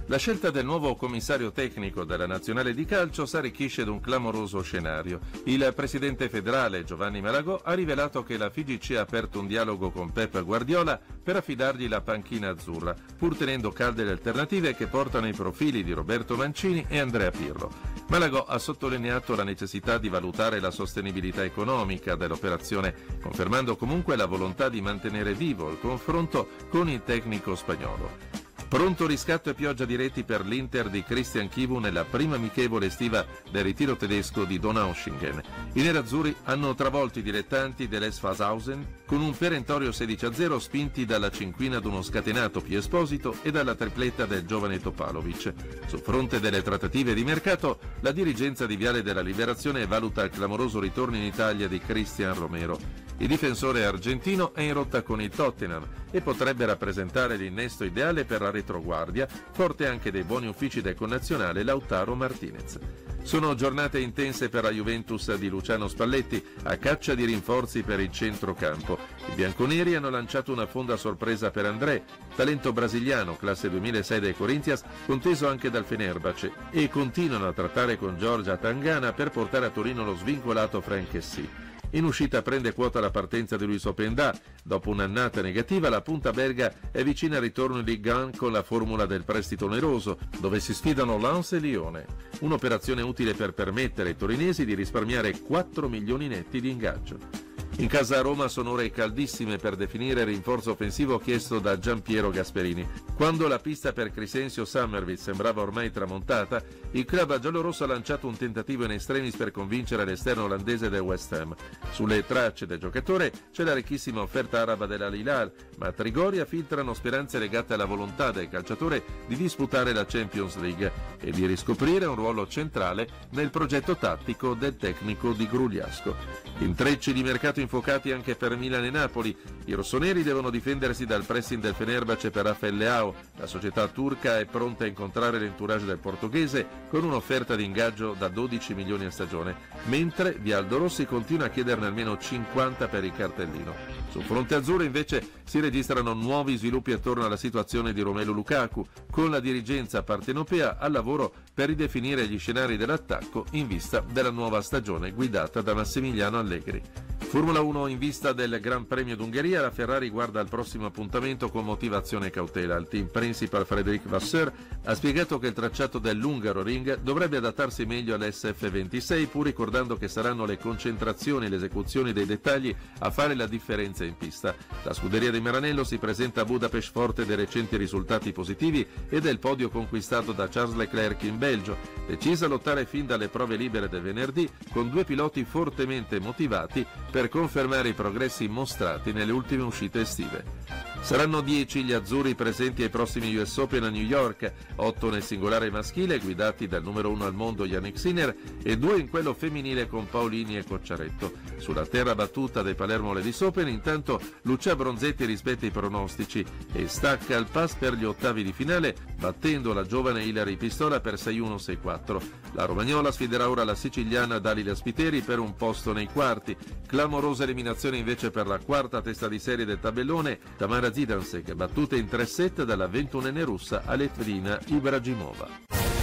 La scelta del nuovo commissario tecnico della Nazionale di Calcio s'arricchisce ad un clamoroso scenario. Il presidente federale Giovanni Malagò ha rivelato che la FIGC ha aperto un dialogo con Pep Guardiola per affidargli la panchina azzurra, pur tenendo calde le alternative che portano i profili di Roberto Mancini e Andrea Pirlo. Malagò ha sottolineato la necessità di valutare la sostenibilità economica dell'operazione, confermando comunque la volontà di mantenere vivo il confronto con il tecnico spagnolo. Pronto riscatto e pioggia diretti per l'Inter di Christian Chivu nella prima amichevole estiva del ritiro tedesco di Donaueschingen. I nerazzurri hanno travolto i dilettanti dell'Esfashausen con un perentorio 16-0 spinti dalla cinquina d'uno scatenato Pio Esposito e dalla tripletta del giovane Topalovic. Sul fronte delle trattative di mercato, la dirigenza di Viale della Liberazione valuta il clamoroso ritorno in Italia di Cristian Romero. Il difensore argentino è in rotta con il Tottenham e potrebbe rappresentare l'innesto ideale per la retroguardia, forte anche dei buoni uffici del connazionale Lautaro Martinez. Sono giornate intense per la Juventus di Luciano Spalletti, a caccia di rinforzi per il centrocampo. I bianconeri hanno lanciato una fonda sorpresa per André, talento brasiliano, classe 2006 del Corinthians, conteso anche dal Fenerbahce, e continuano a trattare con Giorgia Tangana per portare a Torino lo svincolato Frank Kessie. In uscita prende quota la partenza di Luis Openda. Dopo un'annata negativa, la punta belga è vicina al ritorno in Ligue 1 con la formula del prestito oneroso, dove si sfidano Lens e Lione. Un'operazione utile per permettere ai torinesi di risparmiare 4 milioni netti di ingaggio. In casa a Roma sono ore caldissime per definire il rinforzo offensivo chiesto da Giampiero Gasperini. Quando la pista per Crisensio Summerville sembrava ormai tramontata, il club giallorosso ha lanciato un tentativo in extremis per convincere l'esterno olandese del West Ham. Sulle tracce del giocatore c'è la ricchissima offerta araba dell'Al Hilal, ma a Trigoria filtrano speranze legate alla volontà del calciatore di disputare la Champions League e di riscoprire un ruolo centrale nel progetto tattico del tecnico di Grugliasco. Intrecci di mercato infuocati anche per Milan e Napoli. I rossoneri devono difendersi dal pressing del Fenerbahce per Rafael Leao. La società turca è pronta a incontrare l'entourage del portoghese con un'offerta di ingaggio da 12 milioni a stagione, mentre Vialdo Rossi continua a chiederne almeno 50 per il cartellino. Sul fronte azzurro invece si registrano nuovi sviluppi attorno alla situazione di Romelu Lukaku, con la dirigenza partenopea al lavoro per ridefinire gli scenari dell'attacco in vista della nuova stagione guidata da Massimiliano Allegri. Formula 1 in vista del Gran Premio d'Ungheria, la Ferrari guarda al prossimo appuntamento con motivazione e cautela. Il team principal Frédéric Vasseur ha spiegato che il tracciato dell'Hungaroring dovrebbe adattarsi meglio all'SF26, pur ricordando che saranno le concentrazioni e l'esecuzione dei dettagli a fare la differenza in pista. La scuderia di Maranello si presenta a Budapest forte dei recenti risultati positivi e del podio conquistato da Charles Leclerc in Belgio, decisa a lottare fin dalle prove libere del venerdì con due piloti fortemente motivati per confermare i progressi mostrati nelle ultime uscite estive. Saranno 10 gli azzurri presenti ai prossimi US Open a New York, 8 nel singolare maschile guidati dal numero 1 al mondo Yannick Sinner e 2 in quello femminile con Paolini e Cocciaretto. Sulla terra battuta dei Palermo Ladies Open intanto Lucia Bronzetti rispetta i pronostici e stacca il pass per gli ottavi di finale battendo la giovane Ilari Pistola per 6-1-6-4. La romagnola sfiderà ora la siciliana Dalila Spiteri per un posto nei quarti. Clamorosa eliminazione invece per la quarta testa di serie del tabellone, Tamara Zidansek, battuta in 3 set dalla 21enne russa Aletvina Ibragimova.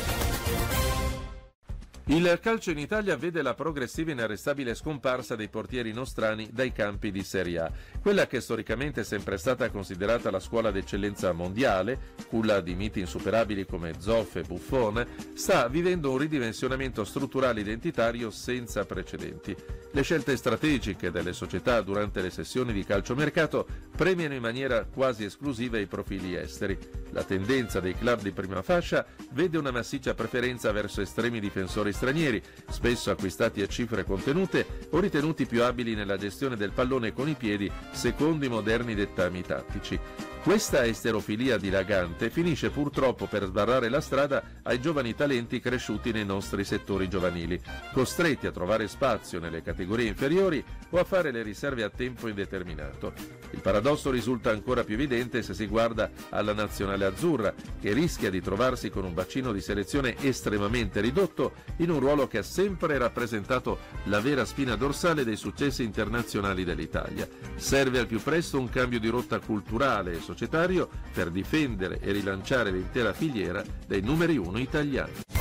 Il calcio in Italia vede la progressiva e inarrestabile scomparsa dei portieri nostrani dai campi di Serie A. Quella che storicamente è sempre stata considerata la scuola d'eccellenza mondiale, culla di miti insuperabili come Zoff e Buffon, sta vivendo un ridimensionamento strutturale identitario senza precedenti. Le scelte strategiche delle società durante le sessioni di calciomercato premiano in maniera quasi esclusiva i profili esteri. La tendenza dei club di prima fascia vede una massiccia preferenza verso estremi difensori stranieri, spesso acquistati a cifre contenute o ritenuti più abili nella gestione del pallone con i piedi secondo i moderni dettami tattici. Questa esterofilia dilagante finisce purtroppo per sbarrare la strada ai giovani talenti cresciuti nei nostri settori giovanili, costretti a trovare spazio nelle categorie categorie inferiori o a fare le riserve a tempo indeterminato. Il paradosso risulta ancora più evidente se si guarda alla nazionale azzurra, che rischia di trovarsi con un bacino di selezione estremamente ridotto in un ruolo che ha sempre rappresentato la vera spina dorsale dei successi internazionali dell'Italia. Serve al più presto un cambio di rotta culturale e societario per difendere e rilanciare l'intera filiera dei numeri 1 italiani.